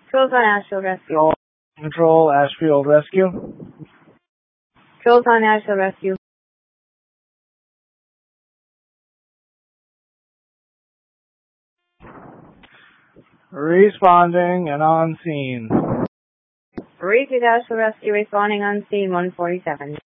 Controls on Asheville Rescue. Control, Ashfield Rescue. Controls on Asheville Rescue. Responding and on scene. Repeat Asheville Rescue responding on scene 147.